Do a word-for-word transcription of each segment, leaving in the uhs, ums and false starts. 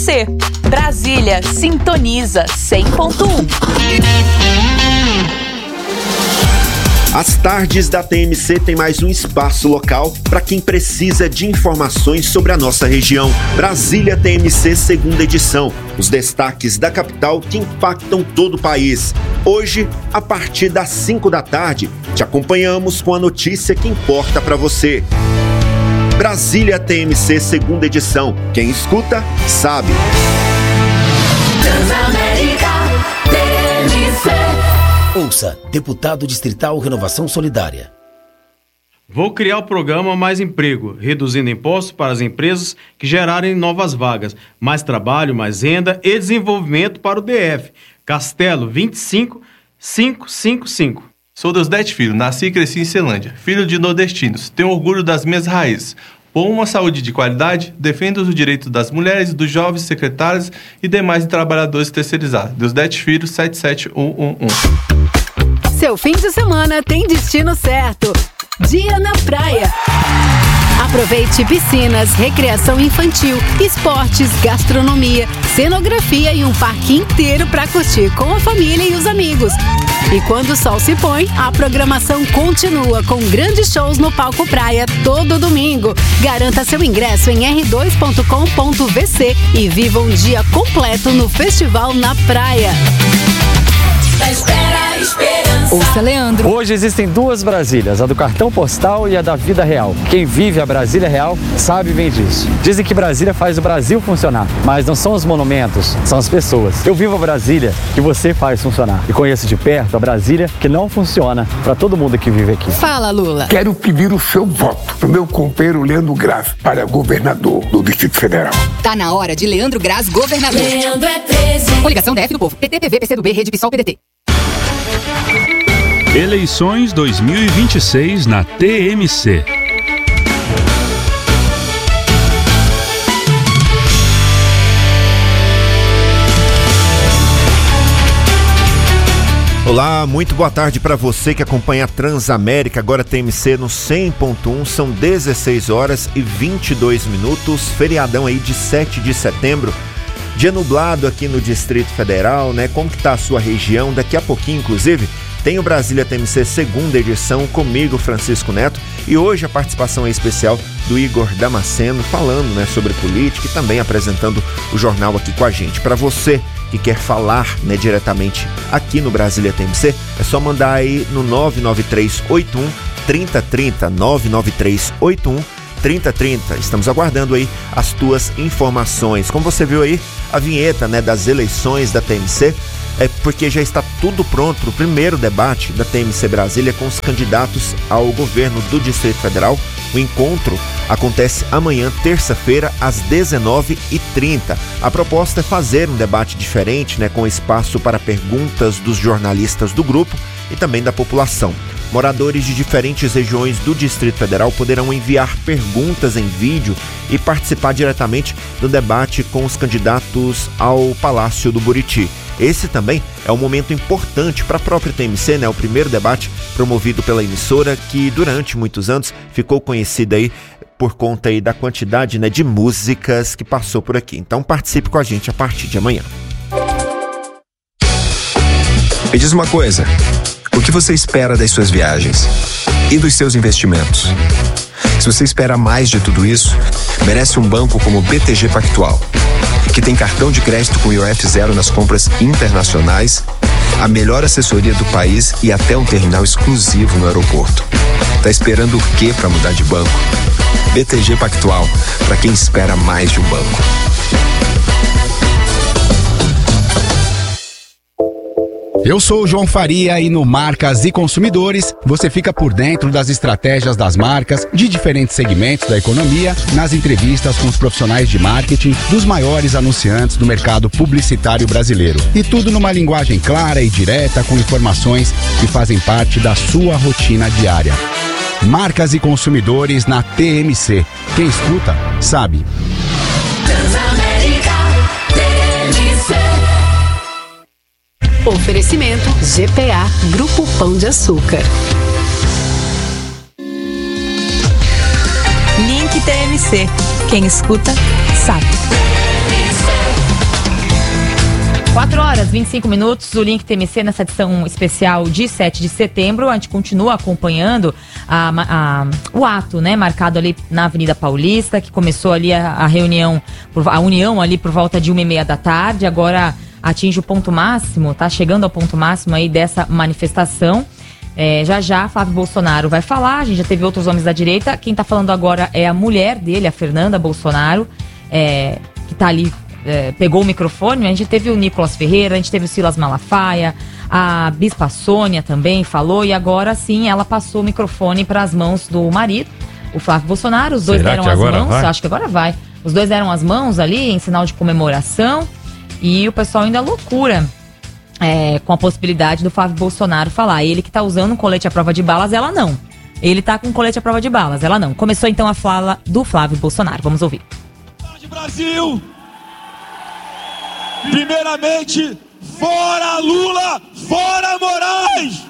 C. Brasília sintoniza cem ponto um. As tardes da T M C tem mais um espaço local para quem precisa de informações sobre a nossa região. Brasília T M C segunda edição. Os destaques da capital que impactam todo o país. Hoje, a partir das cinco da tarde, te acompanhamos com a notícia que importa para você. Brasília T M C segunda edição. Quem escuta, sabe. Transamérica T M C. Ouça, Deputado Distrital Renovação Solidária. Vou criar o programa Mais Emprego, reduzindo impostos para as empresas que gerarem novas vagas, mais trabalho, mais renda e desenvolvimento para o D F. Castelo vinte e cinco mil quinhentos e cinquenta e cinco. Sou Deusdete Filho, nasci e cresci em Ceilândia, filho de nordestinos, tenho orgulho das minhas raízes. Por uma saúde de qualidade, defendo os direitos das mulheres, dos jovens, secretários e demais trabalhadores terceirizados. Deusdete Filho, sete sete um um um. Seu fim de semana tem destino certo. Dia na praia. Aproveite piscinas, recreação infantil, esportes, gastronomia, cenografia e um parque inteiro para curtir com a família e os amigos. E quando o sol se põe, a programação continua com grandes shows no Palco Praia todo domingo. Garanta seu ingresso em r dois ponto com ponto v c e viva um dia completo no Festival na Praia. Espera, esperança. Ouça Leandro. Hoje existem duas Brasílias, a do cartão postal e a da vida real. Quem vive a Brasília real sabe bem disso. Dizem que Brasília faz o Brasil funcionar, mas não são os monumentos, são as pessoas. Eu vivo a Brasília que você faz funcionar e conheço de perto a Brasília que não funciona para todo mundo que vive aqui. Fala, Lula. Quero pedir o seu voto pro meu companheiro Leandro Graz para governador do Distrito Federal. Tá na hora de Leandro Graz, governador. Leandro é treze. Coligação D F do Povo. P T, P V, P C do B, Rede PSOL, P D T. Eleições dois mil e vinte e seis na T M C. Olá, muito boa tarde para você que acompanha a Transamérica, agora T M C no cem ponto um, são dezesseis horas e vinte e dois minutos, feriadão aí de sete de setembro. Dia nublado aqui no Distrito Federal, né? Como que tá a sua região? Daqui a pouquinho, inclusive, tem o Brasília T M C segunda edição comigo, Francisco Neto, e hoje a participação é especial do Igor Damasceno, falando, né, sobre política e também apresentando o jornal aqui com a gente. Para você que quer falar, né, diretamente aqui no Brasília T M C, é só mandar aí no nove nove três oito um três zero três zero, nove nove três oito um três zero três zero. Estamos aguardando aí as tuas informações. Como você viu aí, a vinheta, né, das eleições da T M C, é porque já está tudo pronto para o primeiro debate da T M C Brasília com os candidatos ao governo do Distrito Federal. O encontro acontece amanhã, terça-feira, às dezenove e trinta. A proposta é fazer um debate diferente, né, com espaço para perguntas dos jornalistas do grupo e também da população. Moradores de diferentes regiões do Distrito Federal poderão enviar perguntas em vídeo e participar diretamente do debate com os candidatos ao Palácio do Buriti. Esse também é um momento importante para a própria T M C, né? O primeiro debate promovido pela emissora que durante muitos anos ficou conhecida aí por conta aí da quantidade, né, de músicas que passou por aqui. Então participe com a gente a partir de amanhã. Me diz uma coisa, o que você espera das suas viagens e dos seus investimentos? Se você espera mais de tudo isso, merece um banco como o B T G Pactual, que tem cartão de crédito com I O F zero nas compras internacionais, a melhor assessoria do país e até um terminal exclusivo no aeroporto. Tá esperando o quê para mudar de banco? B T G Pactual, para quem espera mais de um banco. Eu sou o João Faria e no Marcas e Consumidores você fica por dentro das estratégias das marcas de diferentes segmentos da economia, nas entrevistas com os profissionais de marketing dos maiores anunciantes do mercado publicitário brasileiro. E tudo numa linguagem clara e direta com informações que fazem parte da sua rotina diária. Marcas e Consumidores na T M C. Quem escuta, sabe. Oferecimento G P A, Grupo Pão de Açúcar. Link T M C. Quem escuta, sabe. quatro horas e vinte e cinco minutos, o Link T M C nessa edição especial de sete de setembro. A gente continua acompanhando a, a, o ato, né, marcado ali na Avenida Paulista, que começou ali a, a reunião, a união ali por volta de uma e meia da tarde, agora atinge o ponto máximo, tá chegando ao ponto máximo aí dessa manifestação. É, já já Flávio Bolsonaro vai falar, a gente já teve outros homens da direita, quem tá falando agora é a mulher dele, a Fernanda Bolsonaro, é, que tá ali. É, pegou o microfone. A gente teve o Nicolas Ferreira, a gente teve o Silas Malafaia, a Bispa Sônia também falou, e agora sim ela passou o microfone para as mãos do marido, o Flávio Bolsonaro. Os dois Será deram as mãos, vai? Acho que agora vai. Os dois deram as mãos ali em sinal de comemoração, e o pessoal ainda loucura é, com a possibilidade do Flávio Bolsonaro falar. Ele que tá usando um colete à prova de balas, ela não. Ele tá com um colete à prova de balas, ela não. Começou então a fala do Flávio Bolsonaro, vamos ouvir. Brasil! Primeiramente, fora Lula, fora Moraes!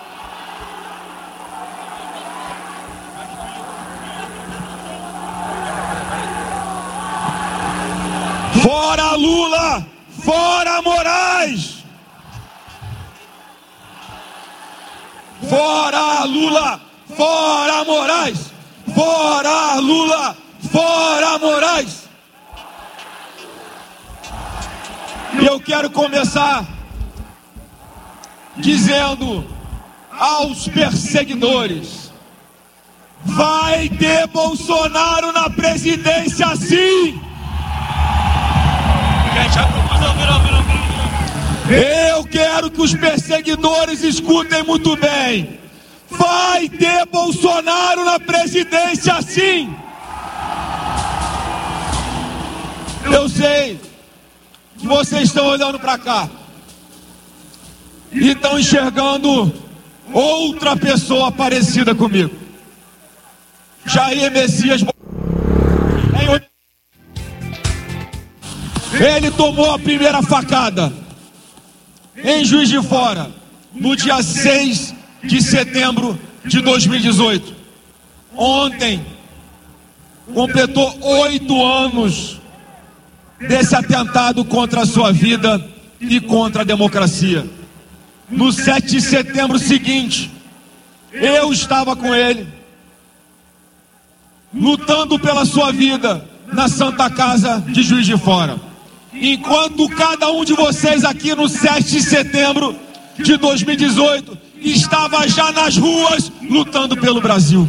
Fora Lula, fora Moraes! Fora Lula, fora Moraes! Fora Lula, fora Moraes! E eu quero começar dizendo aos perseguidores: vai ter Bolsonaro na presidência sim! Eu quero que os perseguidores escutem muito bem: vai ter Bolsonaro na presidência sim! Eu sei que vocês estão olhando para cá e estão enxergando outra pessoa parecida comigo. Jair Messias. Ele tomou a primeira facada em Juiz de Fora no dia seis de setembro de dois mil e dezoito. Ontem completou oito anos desse atentado contra a sua vida e contra a democracia. No sete de setembro seguinte, eu estava com ele, lutando pela sua vida na Santa Casa de Juiz de Fora. Enquanto cada um de vocês aqui no sete de setembro de dois mil e dezoito estava já nas ruas lutando pelo Brasil.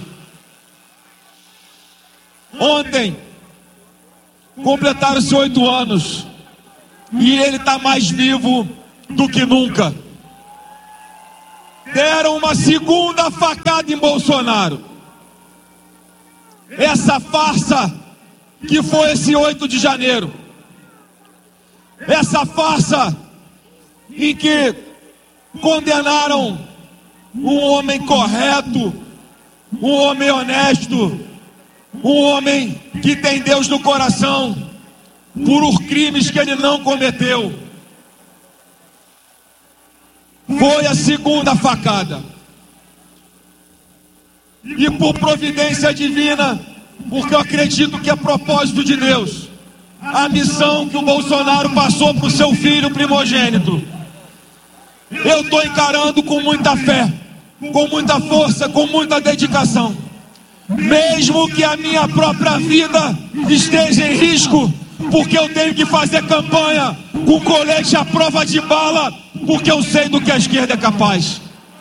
Ontem completaram-se oito anos e ele está mais vivo do que nunca. Deram uma segunda facada em Bolsonaro. Essa farsa que foi esse oito de janeiro, essa farsa em que condenaram um homem correto, um homem honesto, um homem que tem Deus no coração, por crimes que ele não cometeu. Foi a segunda facada. E por providência divina, porque eu acredito que é propósito de Deus, a missão que o Bolsonaro passou para o seu filho primogênito, eu estou encarando com muita fé, com muita força, com muita dedicação. Mesmo que a minha própria vida esteja em risco, porque eu tenho que fazer campanha com colete à prova de bala, porque eu sei do que a esquerda é capaz.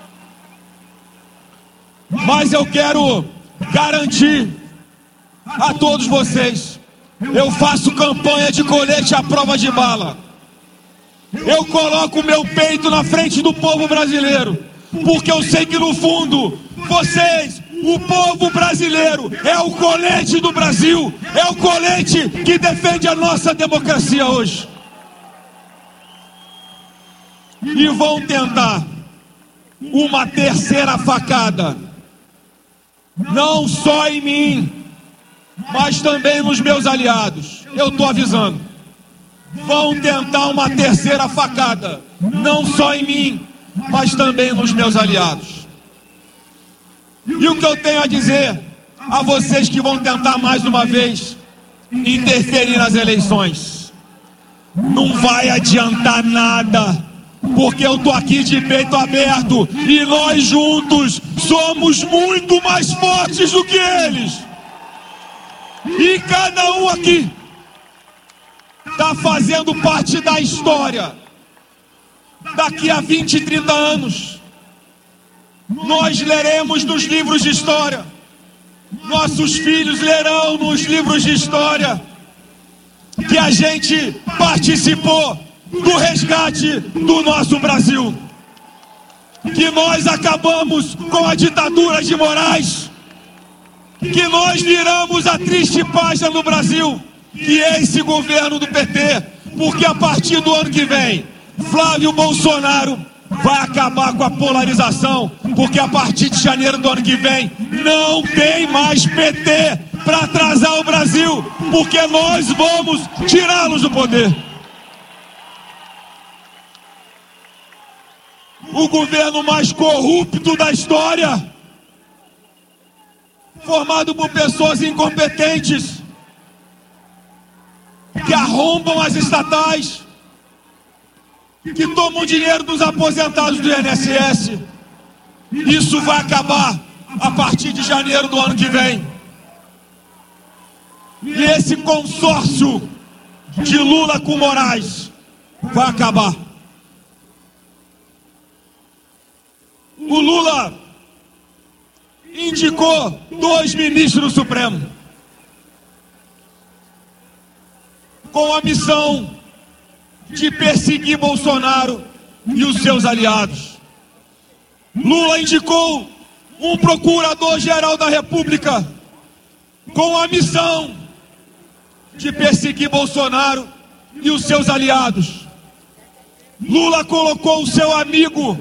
Mas eu quero garantir a todos vocês: eu faço campanha de colete à prova de bala. Eu coloco o meu peito na frente do povo brasileiro, porque eu sei que no fundo, vocês, o povo brasileiro, é o colete do Brasil, é o colete que defende a nossa democracia hoje. E vão tentar uma terceira facada, não só em mim, mas também nos meus aliados. Eu estou avisando. Vão tentar uma terceira facada, não só em mim, mas também nos meus aliados. E o que eu tenho a dizer a vocês que vão tentar mais uma vez interferir nas eleições: não vai adiantar nada, porque eu tô aqui de peito aberto e nós juntos somos muito mais fortes do que eles. E cada um aqui tá fazendo parte da história. Daqui a vinte, trinta anos, nós leremos nos livros de história, nossos filhos lerão nos livros de história que a gente participou do resgate do nosso Brasil, que nós acabamos com a ditadura de Moraes, que nós viramos a triste página no Brasil, que é esse governo do P T, porque a partir do ano que vem, Flávio Bolsonaro vai acabar com a polarização, porque a partir de janeiro do ano que vem não tem mais P T para atrasar o Brasil, porque nós vamos tirá-los do poder. O governo mais corrupto da história, formado por pessoas incompetentes, que arrombam as estatais, que tomam dinheiro dos aposentados do I N S S. Isso vai acabar a partir de janeiro do ano que vem. E esse consórcio de Lula com Moraes vai acabar. O Lula indicou dois ministros do Supremo com a missão de perseguir Bolsonaro e os seus aliados. Lula indicou um procurador-geral da República com a missão de perseguir Bolsonaro e os seus aliados. Lula colocou o seu amigo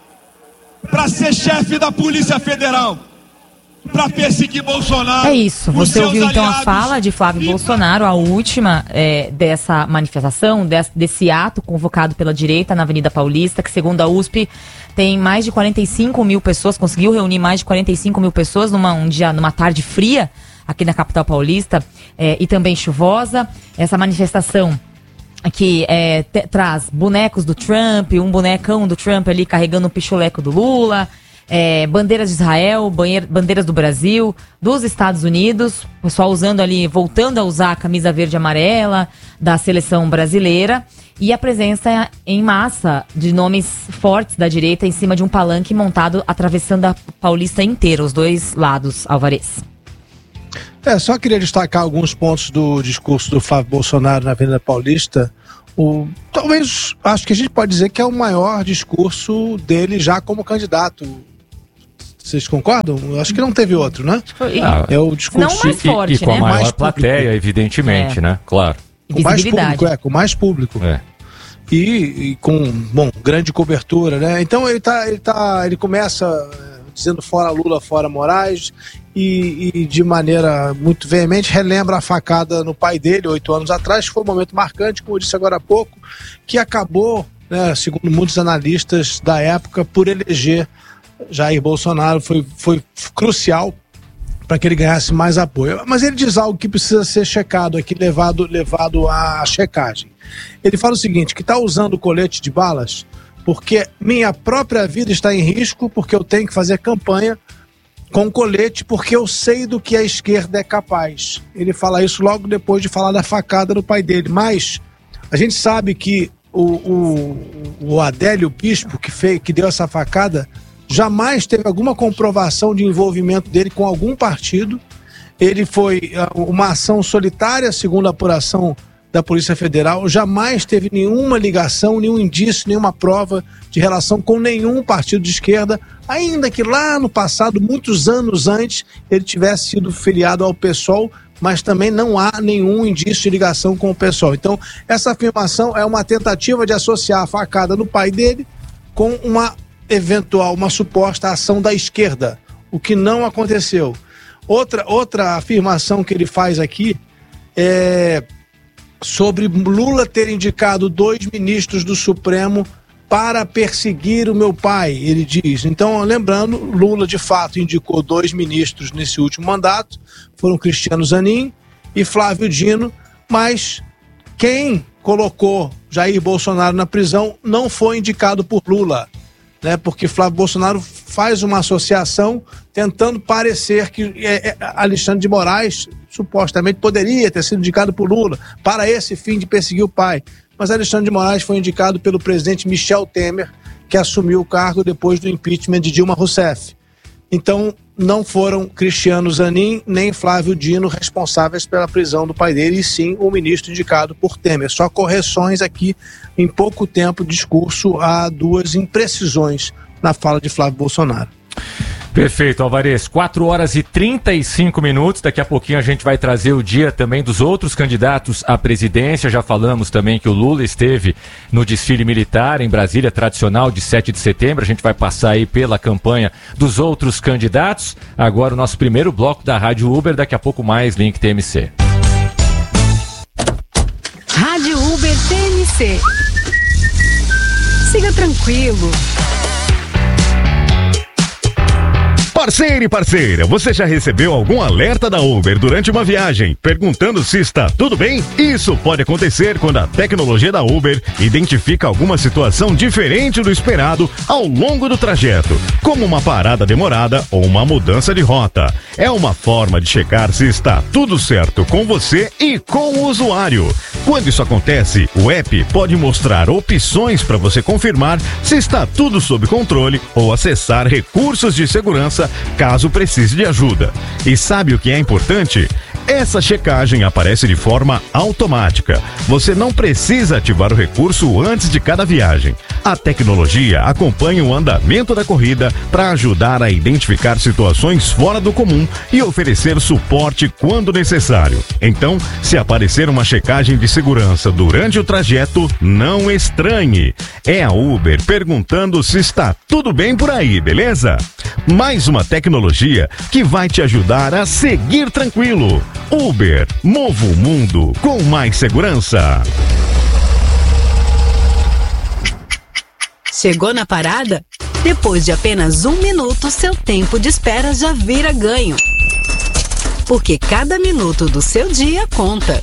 para ser chefe da Polícia Federal, para perseguir Bolsonaro. É isso, você ouviu então a fala de Flávio Bolsonaro, a última é, dessa manifestação, desse, desse ato convocado pela direita na Avenida Paulista, que segundo a U S P tem mais de quarenta e cinco mil pessoas, conseguiu reunir mais de quarenta e cinco mil pessoas numa, um dia, numa tarde fria aqui na capital paulista é, e também chuvosa. Essa manifestação que é, te, traz bonecos do Trump, um bonecão do Trump ali carregando um pichuleco do Lula, é, bandeiras de Israel, banheira, bandeiras do Brasil, dos Estados Unidos, o pessoal usando ali, voltando a usar a camisa verde e amarela da seleção brasileira, e a presença em massa de nomes fortes da direita em cima de um palanque montado atravessando a Paulista inteira, os dois lados, Alvarez. É, só queria destacar alguns pontos do discurso do Flávio Bolsonaro na Avenida Paulista. O, talvez, acho que a gente pode dizer que é o maior discurso dele já como candidato. Vocês concordam? Eu acho que não teve outro, né? Ah, é o discurso não mais forte, e, e com né? a maior mais plateia, público. evidentemente, é. né? Claro. Com mais público, é, com mais público. É. E, e com, bom, grande cobertura, né? Então ele tá, ele tá, ele começa dizendo fora Lula, fora Moraes, e, e de maneira muito veemente relembra a facada no pai dele, oito anos atrás, que foi um momento marcante, como eu disse agora há pouco, que acabou, né, segundo muitos analistas da época, por eleger Jair Bolsonaro, foi, foi crucial para que ele ganhasse mais apoio. Mas ele diz algo que precisa ser checado aqui, levado, levado à checagem. Ele fala o seguinte, que está usando colete de balas porque minha própria vida está em risco, porque eu tenho que fazer campanha com colete, porque eu sei do que a esquerda é capaz. Ele fala isso logo depois de falar da facada do pai dele. Mas a gente sabe que o, o, o Adélio Bispo, que, fez, que deu essa facada, jamais teve alguma comprovação de envolvimento dele com algum partido. Ele foi uh, uma ação solitária, segundo a apuração da Polícia Federal, jamais teve nenhuma ligação, nenhum indício, nenhuma prova de relação com nenhum partido de esquerda, ainda que lá no passado, muitos anos antes, ele tivesse sido filiado ao PSOL, mas também não há nenhum indício de ligação com o PSOL. Então, essa afirmação é uma tentativa de associar a facada no pai dele com uma eventual, uma suposta ação da esquerda, o que não aconteceu. Outra, outra afirmação que ele faz aqui é sobre Lula ter indicado dois ministros do Supremo para perseguir o meu pai, ele diz. Então, lembrando, Lula de fato indicou dois ministros nesse último mandato, foram Cristiano Zanin e Flávio Dino, mas quem colocou Jair Bolsonaro na prisão não foi indicado por Lula, né? Porque Flávio Bolsonaro faz uma associação tentando parecer que é, é, Alexandre de Moraes supostamente poderia ter sido indicado por Lula para esse fim de perseguir o pai. Mas Alexandre de Moraes foi indicado pelo presidente Michel Temer, que assumiu o cargo depois do impeachment de Dilma Rousseff. Então, não foram Cristiano Zanin nem Flávio Dino responsáveis pela prisão do pai dele, e sim o ministro indicado por Temer. Só correções aqui, em pouco tempo, discurso a duas imprecisões na fala de Flávio Bolsonaro. Perfeito, Alvarez. quatro horas e trinta e cinco minutos. Daqui a pouquinho a gente vai trazer o dia também dos outros candidatos à presidência. Já falamos também que o Lula esteve no desfile militar em Brasília, tradicional de sete de setembro. A gente vai passar aí pela campanha dos outros candidatos. Agora o nosso primeiro bloco da Rádio Uber. Daqui a pouco mais Link T M C. Rádio Uber T M C. Siga tranquilo. Parceiro e parceira, você já recebeu algum alerta da Uber durante uma viagem, perguntando se está tudo bem? Isso pode acontecer quando a tecnologia da Uber identifica alguma situação diferente do esperado ao longo do trajeto, como uma parada demorada ou uma mudança de rota. É uma forma de checar se está tudo certo com você e com o usuário. Quando isso acontece, o app pode mostrar opções para você confirmar se está tudo sob controle ou acessar recursos de segurança caso precise de ajuda. E sabe o que é importante? Essa checagem aparece de forma automática. Você não precisa ativar o recurso antes de cada viagem. A tecnologia acompanha o andamento da corrida para ajudar a identificar situações fora do comum e oferecer suporte quando necessário. Então, se aparecer uma checagem de segurança durante o trajeto, não estranhe. É a Uber perguntando se está tudo bem por aí, beleza? Mais uma tecnologia que vai te ajudar a seguir tranquilo. Uber, mova o mundo com mais segurança. Chegou na parada? Depois de apenas um minuto, seu tempo de espera já vira ganho. Porque cada minuto do seu dia conta.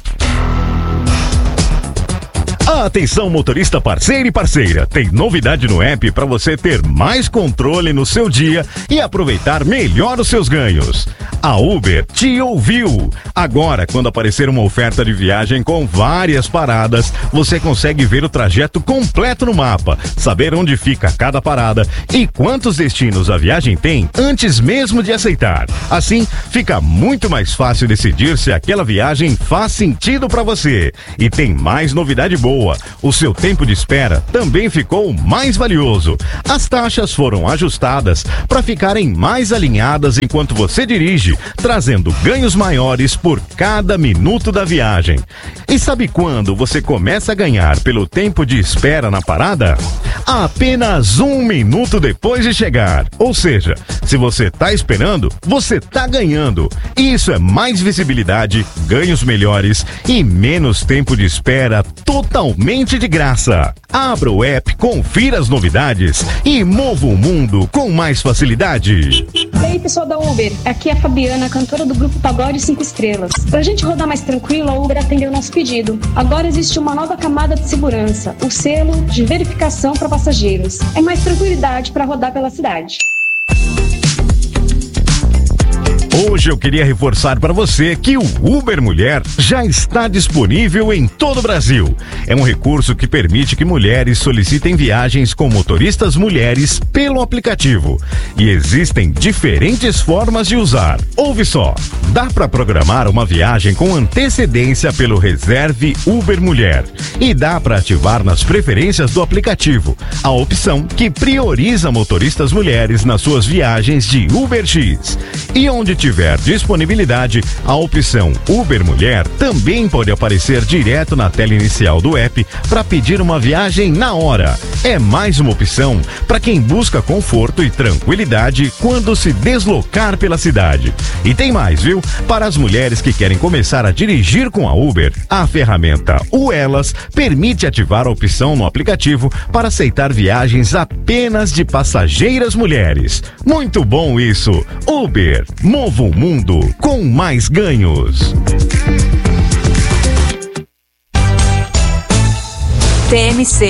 Atenção, motorista parceiro e parceira, tem novidade no app para você ter mais controle no seu dia e aproveitar melhor os seus ganhos. A Uber te ouviu. Agora, quando aparecer uma oferta de viagem com várias paradas, você consegue ver o trajeto completo no mapa, saber onde fica cada parada e quantos destinos a viagem tem antes mesmo de aceitar. Assim, fica muito mais fácil decidir se aquela viagem faz sentido para você. E tem mais novidade boa. O seu tempo de espera também ficou mais valioso. As taxas foram ajustadas para ficarem mais alinhadas enquanto você dirige, trazendo ganhos maiores por cada minuto da viagem. E sabe quando você começa a ganhar pelo tempo de espera na parada? Apenas um minuto depois de chegar. Ou seja, se você está esperando, você está ganhando. Isso é mais visibilidade, ganhos melhores e menos tempo de espera totalmente de graça. Abra o app, confira as novidades e mova o mundo com mais facilidade. E aí, pessoal da Uber, aqui é a Fabiana, cantora do grupo Pagode cinco Estrelas. Pra gente rodar mais tranquilo, a Uber atendeu o nosso pedido. Agora existe uma nova camada de segurança, o selo de verificação para passageiros. É mais tranquilidade para rodar pela cidade. Hoje eu queria reforçar para você que o Uber Mulher já está disponível em todo o Brasil. É um recurso que permite que mulheres solicitem viagens com motoristas mulheres pelo aplicativo. E existem diferentes formas de usar. Ouve só, dá para programar uma viagem com antecedência pelo Reserve Uber Mulher. E dá para ativar nas preferências do aplicativo a opção que prioriza motoristas mulheres nas suas viagens de UberX. E onde tiver disponibilidade, a opção Uber Mulher também pode aparecer direto na tela inicial do app para pedir uma viagem na hora. É mais uma opção para quem busca conforto e tranquilidade quando se deslocar pela cidade. E tem mais, viu? Para as mulheres que querem começar a dirigir com a Uber, a ferramenta U Elas permite ativar a opção no aplicativo para aceitar viagens apenas de passageiras mulheres. Muito bom isso! Uber, mova o mundo com mais ganhos. T M C.